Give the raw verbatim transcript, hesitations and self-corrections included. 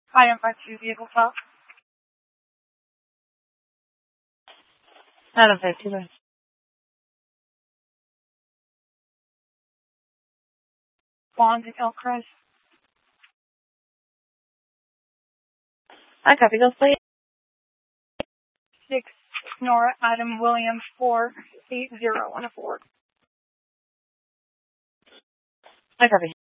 Item five two, vehicle stop. Item five two, bye. Bond and Elkcrest. I copy those, please. Six, Nora Adam Williams, four eight zero one four. I copy.